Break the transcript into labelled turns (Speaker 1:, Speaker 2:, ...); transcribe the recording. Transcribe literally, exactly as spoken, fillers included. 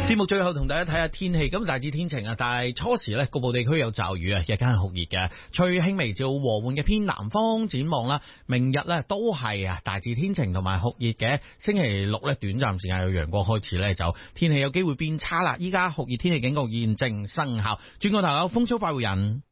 Speaker 1: 節目最後同大家睇下天氣，咁大致天晴啊，但係初時咧局部地區有驟雨啊，日間係酷熱嘅，吹輕微至和緩嘅偏南風。展望啦，明日咧都係啊大致天晴同埋酷熱嘅，星期六咧短暫時間有陽光，開始咧就天氣有機會變差啦。依家酷熱天氣警告現正生效，轉個頭有風騷快活人。